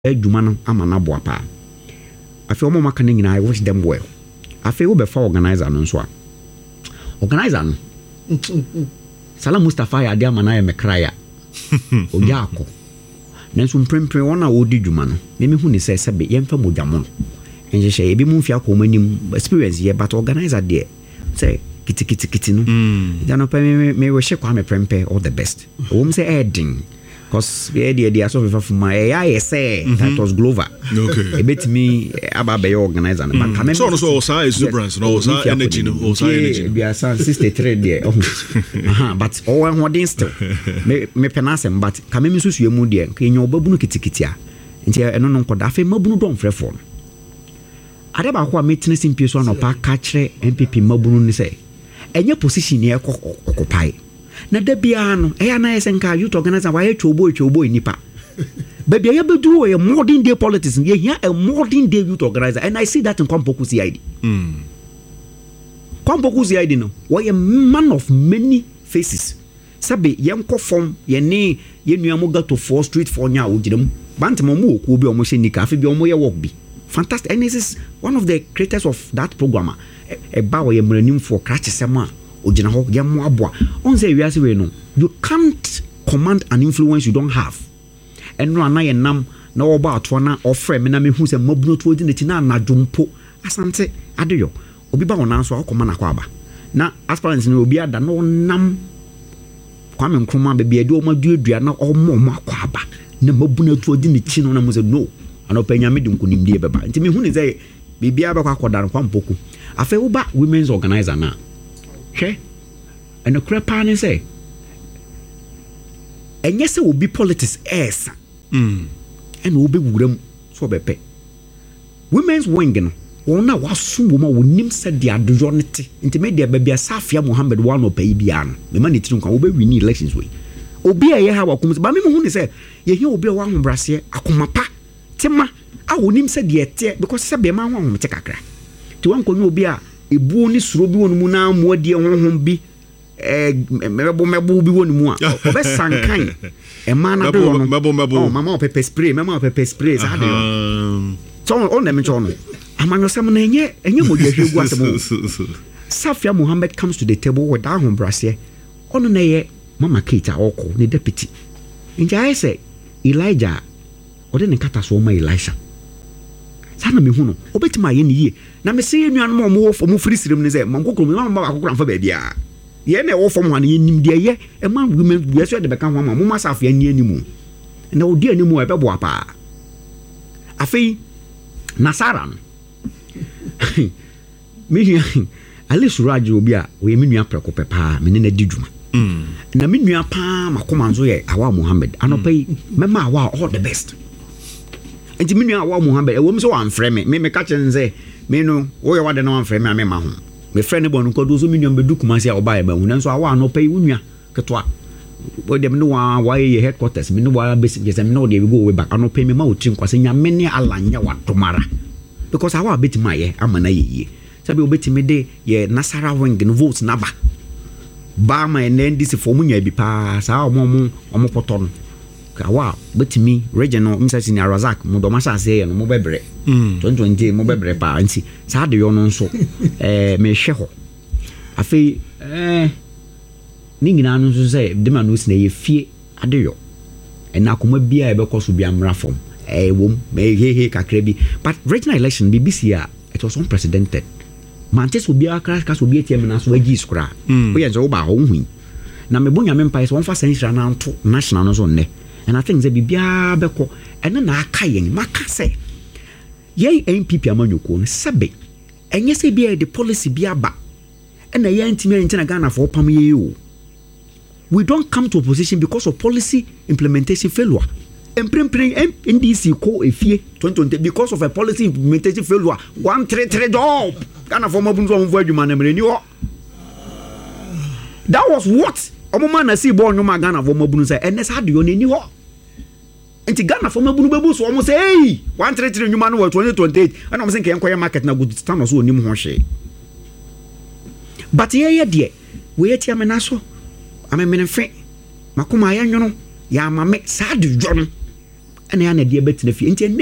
adwuma no ama na boa pa afi omo maka ne nyina I wish them well afi wo be fa organizer no nso a organizer no Salam Mustafa ya dia mana ya mekraya oya akọ nanso mprempren wona wodi dwuma no me hu ni sebe yemfa modwamo no enhye ebi mu mfia ko manim experience ye but organizer there say kiti no jano pa me we she kwa me prempe all the best wo m say edin cause the aso of my AI say that was Glover okay a bit me about be organizer but come so also exuberance no also energy no also energy we are 63 there but all one still me penasem but come me susu emu there kenyo babunu kitikiti a nti eno no nkoda afa mabunu don frefo ade ba ko a metene simpie so no pa ka kire MPP mabunu ni say enye position ye occupy na da bia no eya na yesenka youth organizer wa ye chobo nipa baby ya bedu we modern day politics ye here a modern day youth organizer and I see that in Kwampoku CID Kwampoku CID no we a man of many faces sabe ye nko form ye ne ye nuamo gato 4 street for nya ogirem bantemo mu oku bi omo shenika afi bi omo ye work bi fantastic and this is one of the creators of that program e ba we mranim for crash sema ogina ho ye mo aboa on say wiase we no you can't command an influence you don't have and no na ye nam na oba ato na ofre me na me hu se mabuno to odi na na adwompo asante adeyo obi ba wona so akoma na kwa aba na aspirants no obi ada no nam Kwame Nkrumah be ade o maduadua na omo akwa aba na mabuno to odi ni no na mo se no ana panya me dinkunimdie beba nti me hu ni say bibia ba kwa koda Kwampoku afa wo ba women's organizer na hwe eno krepa ne say enye se obi politics esa and obi wuram so bepe women's wing no wona wasum wo ma wonim se de adojo nete nti me de babia Safia Mohammed one opai bia no me ma ne tirim kwa wo be win elections we obi eye ha wakum ba me hu ni say ye hia obi wa hobrase akomapa tema a wonim se de ete because se be ma ho ho kakra ti wan konyo obi a ebu ni suro bi wonu mu na moadie honhom bi mebo bi wonu mu a obe sankan e ma na do no mebo mama pepper spray sa de so on dem cho no amanyo sem na enye modie hwegu asem Safia Mohammed comes to the table with that home brasier ono na ye mama Keita oko ni deputy nja I say Elijah ode ne kata so ma Elisha sana me hu no obetima ye ni ye na me se nuan mo mo fo mo free sirim ne ze mankokro me mama akokro amfa ba bia ye na wo fo mo wan ye nim de ye e ma women we so de be kan ho ma mo ma Safia ni animu na odi animu e be bo apa afei Nasara me Ali Suraji obi a we me nua preko pepa me ne na didwuma na me nua pa makoma nzo ye Awa Mohammed anopai mema awa all the best enti me nua Awa Mohammed e wo mso wan frɛ me ka chen say me no wo ye wade na wan frɛ me amema ho me frɛ ne bonu ko do so me nua bedu kuma se oba ye ba hu nanso Awa anopai wo nua ketwa wo dem no wa ye headquarters me no wa base je se me no de go we back anopai me ma o trim kwase nya me ne alanya wa tomara because Awa betima ye amana ye sabe obetime de ye Nasara wing no votes naba ba ma NDC for munya bi pa sa omo poton Awa betimi regional msasi ni Razak mo do ma sa se ye no mo bebre 2020 mo bebre pa nti sa de yo no nso me hwe ho afei ni ngina no nso se de ma no sine ye fie ade yo na akoma bia e be koso bia mra fom wom me he kakra bi but regional election BBC it was unprecedented Manchester obi akra ka so obi etie me na so agi skura wo ye nso ba ho hu na me bonya me mpa so won fa senhira na nto national no so nne and I think ze bibia beko ene na aka yen maka se ye MPP amanyoko no sebe enye se bia the policy bia ba ena ye ntimi ntina Ghana for pam ye o we don't come to opposition because of policy implementation failure NDC ko efie 2020 because of a policy implementation failure 133 job Ghana for mabunzo ho adwuma na mreni ho that was what omoma na si bo nwoma Ghana for mabunu say enes hade yo neni ho enti Ghana for mabunu bebu so omo say hey 133 nwoma no 2028 and omo say nke enkoye market na good stand so onim ho hwe but ye de we yeti amena so amemene fe makoma ya nwono ya mame sa de dwo no ɛna ya na deɛ bɛtena fie nti